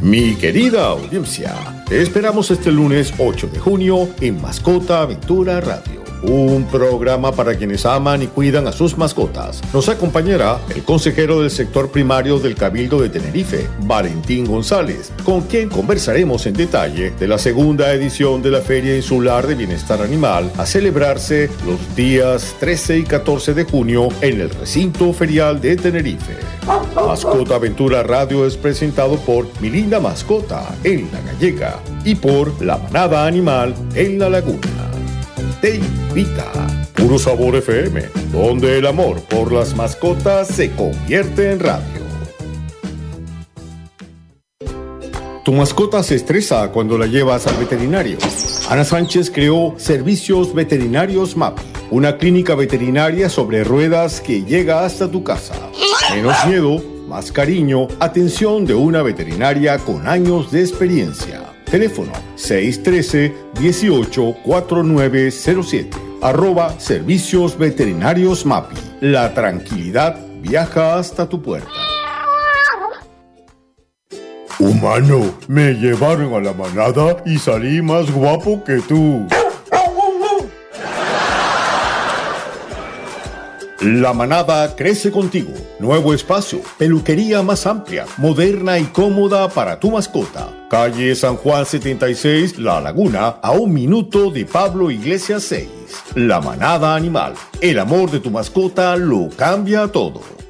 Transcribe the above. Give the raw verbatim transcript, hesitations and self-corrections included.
Mi querida audiencia, te esperamos este lunes ocho de junio en Mascota Aventura Radio, un programa para quienes aman y cuidan a sus mascotas. Nos acompañará el consejero del sector primario del Cabildo de Tenerife, Valentín González, con quien conversaremos en detalle de la segunda edición de la Feria Insular de Bienestar Animal a celebrarse los días trece y catorce de junio en el recinto ferial de Tenerife. Mascota Aventura Radio es presentado por Mi Linda Mascota en La Gallega y por La Manada Animal en La Laguna. Te invita Puro Sabor F M, donde el amor por las mascotas se convierte en radio. Tu mascota se estresa cuando la llevas al veterinario. Ana Sánchez creó Servicios Veterinarios MAPI, una clínica veterinaria sobre ruedas que llega hasta tu casa. Menos miedo, más cariño, atención de una veterinaria con años de experiencia. Teléfono seis uno tres, uno ocho, cuatro nueve cero siete. Arroba Servicios Veterinarios MAPI. La tranquilidad viaja hasta tu puerta. Humano, me llevaron a la manada y salí más guapo que tú. La Manada crece contigo. Nuevo espacio, peluquería más amplia, moderna y cómoda para tu mascota. Calle San Juan setenta y seis, La Laguna, a un minuto de Pablo Iglesias seis. La Manada Animal. El amor de tu mascota lo cambia todo.